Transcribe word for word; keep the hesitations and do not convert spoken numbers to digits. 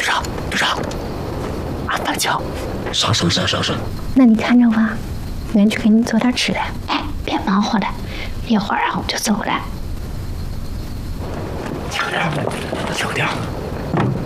长，队长，俺翻墙，上上上上上。 那你看着吧，俺去给你做点吃的。 哎，别忙活了，一会儿啊我就走了。 轻点，轻点。